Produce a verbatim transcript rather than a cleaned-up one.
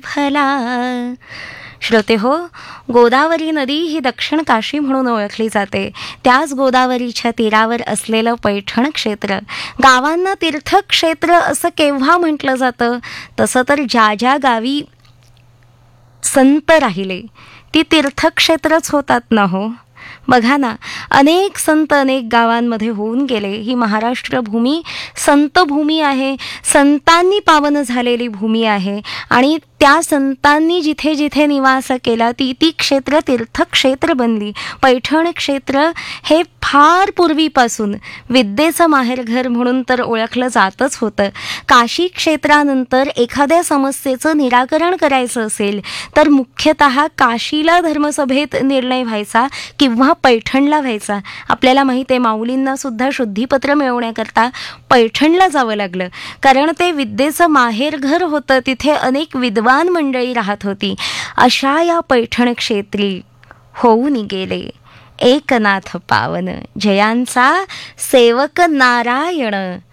भला. श्रोते हो, गोदावरी नदी ही दक्षिण काशी म्हणून ओळखली जाते. त्याच गोदावरीच्या तीरावर असलेलं पैठण क्षेत्र, गावांना तीर्थक्षेत्र असं केव्हा म्हटलं जातं? तसं तर ज्या ज्या गावी संत राहिले ती तीर्थक्षेत्रच होतात ना हो. बघा ना, अनेक संत अनेक गावांमध्ये होऊन गेले. ही महाराष्ट्र भूमी संतभूमी आहे, संतांनी पावन झालेली भूमी आहे. आणि त्या संतांनी जिथे जिथे निवास केला ती ती क्षेत्र तीर्थक्षेत्र बनली. पैठण क्षेत्र हे फार पूर्वीपासून विद्येचं माहेरघर म्हणून तर ओळखलं जातच होतं. काशी क्षेत्रानंतर एखाद्या समस्येचं निराकरण करायचं असेल तर मुख्यतः काशीला धर्मसभेत निर्णय व्हायचा किंवा पैठणला व्हायचा. आपल्याला माहीत आहे, माऊलींना सुद्धा शुद्धीपत्र मिळवण्याकरता पैठणला जावं लागलं, कारण ते विद्येचं माहेरघर होतं. तिथे अनेक विद्वान मंडळी राहत होती. अशा या पैठण क्षेत्री होऊन गेले एकनाथ पावन, जयांचा सेवक नारायण